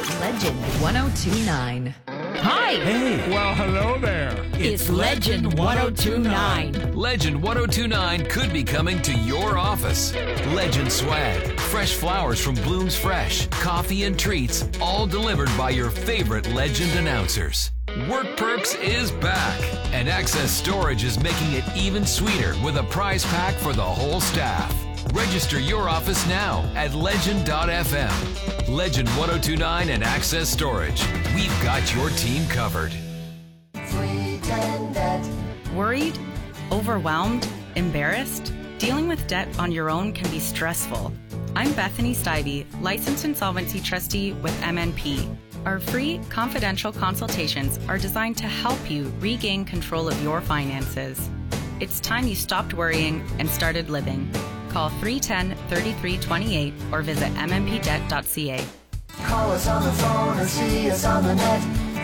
Legend 1029. Hi! Hey! Well, hello there. It's Legend 1029. Legend 1029 could be coming to your office. Legend swag, fresh flowers from Blooms Fresh, coffee and treats, all delivered by your favorite Legend announcers. Work Perks is back, and Access Storage is making it even sweeter with a prize pack for the whole staff. Register your office now at legend.fm. Legend 1029 and Access Storage. We've got your team covered. Worried? Overwhelmed? Embarrassed? Dealing with debt on your own can be stressful. I'm Bethany Stivey, Licensed Insolvency Trustee with MNP. Our free, confidential consultations are designed to help you regain control of your finances. It's time you stopped worrying and started living. Call 310-3328 or visit mmpdebt.ca. Call us on the phone or see us on the net.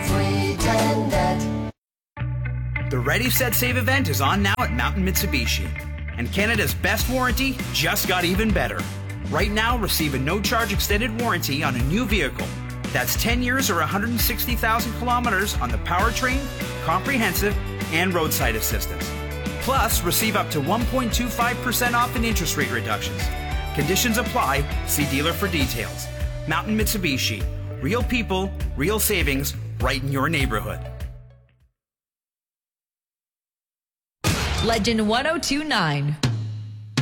310-DEBT. The Ready, Set, Save event is on now at Mountain Mitsubishi. And Canada's best warranty just got even better. Right now, receive a no-charge extended warranty on a new vehicle. That's 10 years or 160,000 kilometers on the powertrain, comprehensive, and roadside assistance. Plus, receive up to 1.25% off in interest rate reductions. Conditions apply. See dealer for details. Mountain Mitsubishi. Real people, real savings, right in your neighborhood. Legend 1029.